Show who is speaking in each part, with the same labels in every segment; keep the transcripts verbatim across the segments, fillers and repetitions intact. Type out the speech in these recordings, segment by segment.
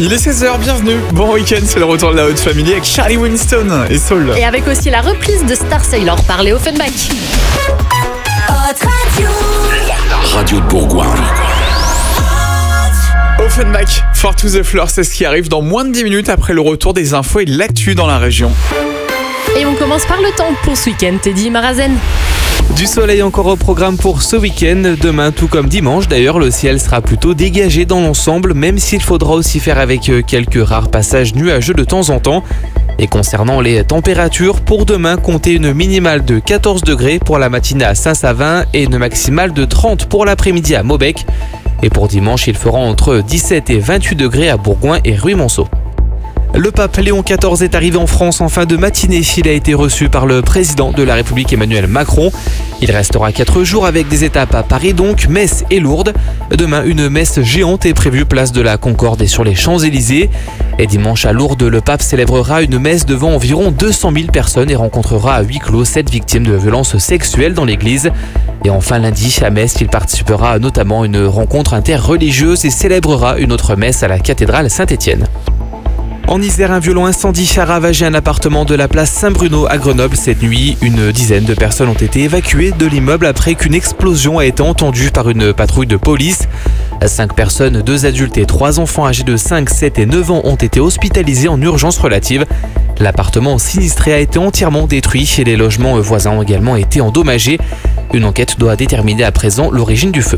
Speaker 1: Il est seize heures, bienvenue. Bon week-end, c'est le retour de la Haute Family avec Charlie Winston et Soul.
Speaker 2: Et avec aussi la reprise de Star Sailor par Léo Offenbach.
Speaker 3: La radio de Bourgoin.
Speaker 1: Offenbach, For to the Floor, c'est ce qui arrive dans moins de dix minutes après le retour des infos et de l'actu dans la région.
Speaker 2: Et on commence par le temps pour ce week-end, Teddy Marazen.
Speaker 4: Du soleil encore au programme pour ce week-end. Demain, tout comme dimanche, d'ailleurs, le ciel sera plutôt dégagé dans l'ensemble, même s'il faudra aussi faire avec quelques rares passages nuageux de temps en temps. Et concernant les températures, pour demain, comptez une minimale de quatorze degrés pour la matinée à Saint-Savin et une maximale de trente pour l'après-midi à Maubec. Et pour dimanche, il fera entre dix-sept et vingt-huit degrés à Bourgoin et Ruy-Monceau. Le pape Léon quatorze est arrivé en France en fin de matinée. Il a été reçu par le président de la République Emmanuel Macron. Il restera quatre jours avec des étapes à Paris donc, Metz et Lourdes. Demain, une messe géante est prévue place de la Concorde et sur les Champs-Élysées. Et dimanche à Lourdes, le pape célébrera une messe devant environ deux cent mille personnes et rencontrera à huis clos sept victimes de violences sexuelles dans l'église. Et enfin lundi, à Metz, il participera notamment à une rencontre interreligieuse et célébrera une autre messe à la cathédrale Saint-Étienne. En Isère, un violent incendie a ravagé un appartement de la place Saint-Bruno à Grenoble cette nuit. Une dizaine de personnes ont été évacuées de l'immeuble après qu'une explosion a été entendue par une patrouille de police. Cinq personnes, deux adultes et trois enfants âgés de cinq, sept et neuf ans ont été hospitalisés en urgence relative. L'appartement sinistré a été entièrement détruit et les logements voisins ont également été endommagés. Une enquête doit déterminer à présent l'origine du feu.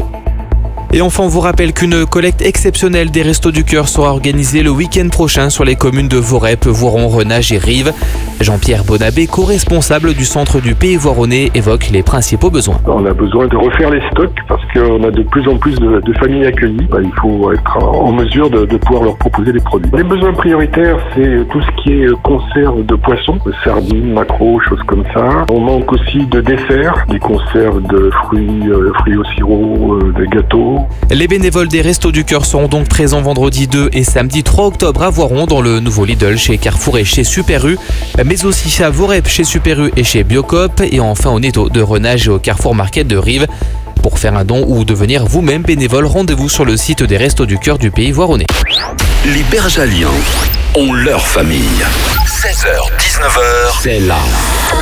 Speaker 4: Et enfin, on vous rappelle qu'une collecte exceptionnelle des Restos du Cœur sera organisée le week-end prochain sur les communes de Vorep, Voiron, Renage et Rives. Jean-Pierre Bonabé, co-responsable du centre du Pays Voironnais, évoque les principaux besoins.
Speaker 5: On a besoin de refaire les stocks parce qu'on a de plus en plus de, de familles accueillies. Il faut être en mesure de, de pouvoir leur proposer des produits. Les besoins prioritaires, c'est tout ce qui est conserve de poissons, sardines, maquereaux, choses comme ça. On manque aussi de desserts, des conserves de fruits, euh, fruits au sirop, euh, des gâteaux.
Speaker 4: Les bénévoles des Restos du Cœur seront donc présents vendredi deux et samedi trois octobre à Voiron dans le nouveau Lidl chez Carrefour et chez Super U, mais aussi à Vorep chez Super U et chez Biocop et enfin au Netto de Renage et au Carrefour Market de Rives. Pour faire un don ou devenir vous-même bénévole, rendez-vous sur le site des Restos du Cœur du Pays Voironnais.
Speaker 3: Les Bergaliens ont leur famille. seize heures, dix-neuf heures, c'est là.